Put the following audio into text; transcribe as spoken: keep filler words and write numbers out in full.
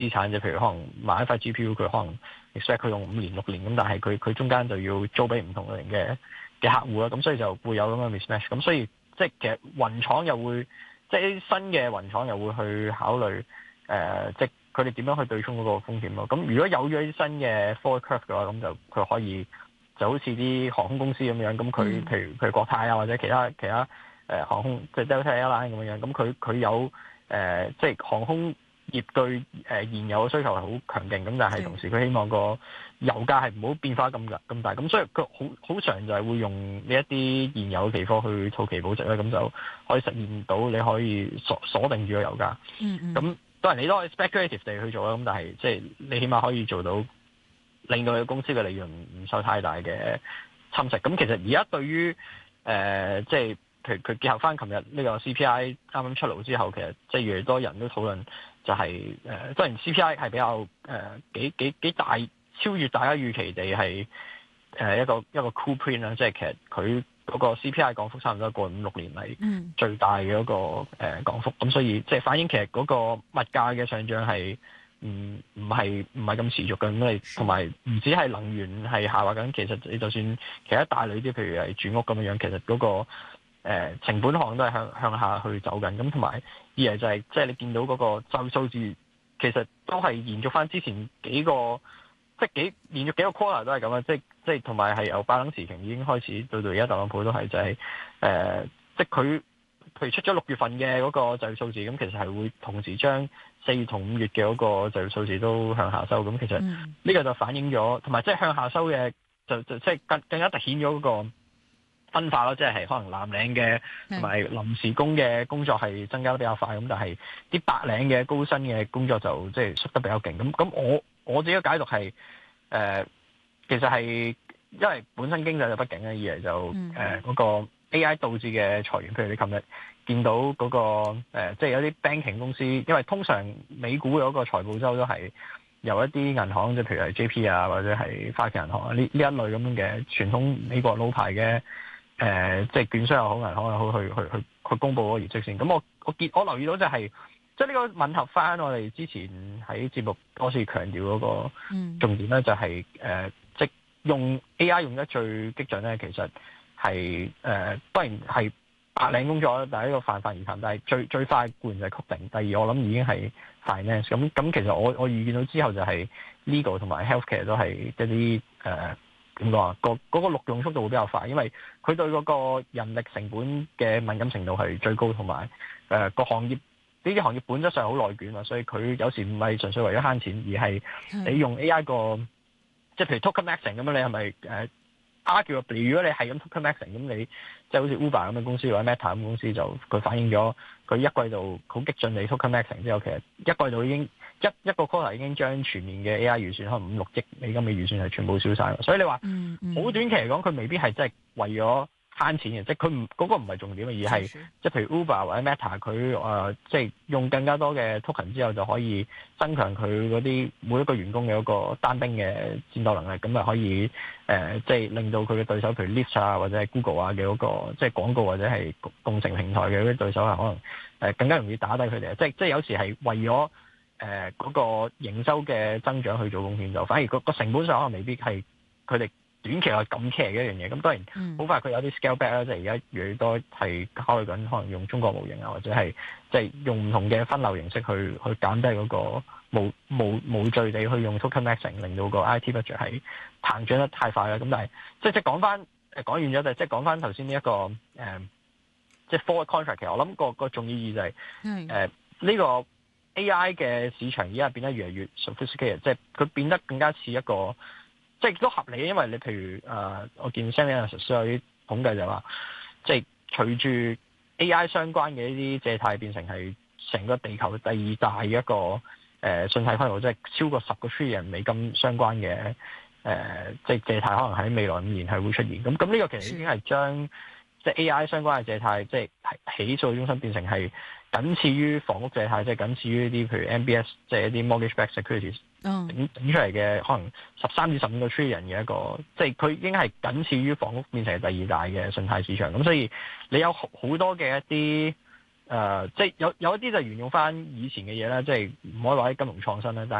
資產啫，譬如可能買一塊 G P U，佢可能 expect 佢用五年六年咁，但係佢佢中間就要租俾唔同類型嘅嘅客戶啦，咁所以就會有咁嘅 mismatch。咁所以即係其實雲廠又會即係新嘅雲廠又會去考慮誒、呃，即係佢哋點樣去對沖嗰個風險咯。咁如果有咗啲新嘅 forward curve 嘅話，咁就佢可以就好似啲航空公司咁樣，咁佢、嗯、譬如譬如國泰啊或者其他其他誒、呃、航空即係 Delta Airline 咁樣，咁佢佢有誒、呃、即係航空業對誒現有嘅需求係好強勁，咁但係同時佢希望個油價係唔好變化咁大咁大，咁所以佢好好常就係會用呢一啲現有嘅期貨去套期保值咧，咁就可以實現到你可以鎖鎖定住個油價。 嗯嗯。 咁當然你都可以 speculative 地去做啦，咁但係即係你起碼可以做到令到你公司嘅利潤唔受太大嘅侵蝕。咁其實而家對於誒、呃、即係譬如佢結合翻琴日呢個 C P I 啱啱出爐之後，其實即係越嚟越多人都討論就係、是、誒，當、呃、然 C P I 係比較誒、呃、幾幾幾大超越大家預期地係誒、呃、一個一個 cool print 啦，即係其實佢嗰個 C P I 降幅差唔多過五六年嚟最大嘅嗰、那個誒、呃、降幅，咁所以即係反映其實嗰個物價嘅上漲係唔唔係唔係咁持續嘅，咁你同埋唔止係能源係下滑緊，其實你就算其他大類啲，譬如係住屋咁樣樣，其實嗰、那個誒、呃、成本項都係向向下去走緊，咁同埋二嚟就係即係你見到嗰個就數字，其實都係延續翻之前幾個，即係幾連續幾個 quarter 都係咁啊！即係即係同埋係由拜登時期已經開始到到而家特朗普都係就係、是、誒、呃，即係佢譬如出咗六月份嘅嗰個就業數字，咁其實係會同時將四月同五月嘅嗰個就業數字都向下收，咁其實呢個就反映咗，同埋即係向下收嘅就就即係更更加凸顯咗嗰個分化咯，即係可能藍領嘅同埋臨時工嘅工作係增加得比較快，咁但係啲白領嘅高薪嘅工作就即係縮得比較勁。咁咁我我自己嘅解讀係誒、呃，其實係因為本身經濟就不景咧，二嚟就誒嗰、嗯呃那個 A I 導致嘅裁員，譬如你琴日見到嗰、那個、呃、即係有啲 banking 公司，因為通常美股嗰個財報周都係由一啲銀行，即係譬如係 J P 啊或者係花旗銀行啊呢呢一類咁樣嘅傳統美國老牌嘅。誒、呃，即係券商又好，銀行又好，去去去去公佈嗰個業績先。咁我我見我留意到就係、是，即係呢個吻合翻我哋之前喺節目多次強調嗰個重點咧、就是，就係誒，即係用 A I 用得最激進咧，其實係誒、呃，當然係白領工作啦，但係呢個泛泛而談。但係最最快固然就係 coding，第二我諗已經係 finance。咁咁其實我我預見到之後就係 legal 同埋 healthcare 都係一啲誒。呃點講啊？個嗰、那個錄用速度會比較快，因為佢對嗰個人力成本嘅敏感程度係最高，同埋誒個行業呢啲行業本質上好內卷啊，所以佢有時唔係純粹為咗慳錢，而係你用 A I 個即係譬如 token maxing 咁樣，你係咪誒 arguably 如果你係咁 token maxing 咁，你即係好似 Uber 咁嘅公司或者 Meta 咁嘅公司就佢反映咗佢一季度好激進地 token maxing 之後，其實一季度已經。一一個 quarter 已經將全年嘅 A I 預算可能五六億美金嘅預算係全部燒晒，所以你話好、嗯嗯、短期嚟講，佢未必係真係為咗慳錢嘅，即係佢唔嗰個唔係重點嘅，而係即係譬如 Uber 或者 Meta 佢誒、呃、即係用更加多嘅 token 之後就可以增強佢嗰啲每一個員工嘅嗰個單兵嘅戰鬥能力，咁啊可以誒、呃、即係令到佢嘅對手譬如 Lyft 啊或者係 Google 啊嘅嗰、那個即係廣告或者係共乘平台嘅嗰啲對手係可能誒更加容易打低佢哋，即係即係有時係為咗。誒嗰、呃那個營收嘅增長去做貢獻，就反而個個成本上可能未必係佢哋短期內咁 care 嘅一樣嘢。咁當然好快佢有啲 scale back 啦，即係而家越嚟越多係考慮緊可能用中國模型啊，或者係即係用唔同嘅分流形式去去減低嗰個無無無序地去用 token maxing，令到個 I T budget 係膨脹得太快啦。咁但係即係即係講翻誒講完咗，就即係講翻頭先呢一個誒、呃、即係 forward contract，其實我諗個個重要意義就係誒呢個。A I 嘅市場而家變得越嚟越 sophisticated，即係佢變得更加似一個，即係都合理，因為你譬如誒、呃，我見 Samuel 有啲統計就話，即係隨住 A I 相關嘅一啲借貸變成係成個地球第二大嘅一個誒、呃、信貸規模，即係超過十個 trillion 美金相關嘅誒、呃，即係借貸可能喺未來五年係會出現。咁咁呢個其實已經係將即係 A I 相關嘅借貸，即係起訴中心變成係。僅次於房屋借貸，即係僅次於一啲譬如 M B S，即係一啲 mortgage-backed securities，整整出嚟嘅可能十三至十五個 trillion 嘅一個，即係佢已經係僅次於房屋變成第二大嘅信貸市場。咁所以你有好多嘅一啲呃，即係有有一啲就沿用翻以前嘅嘢啦，即係唔可以話啲金融創新啦，但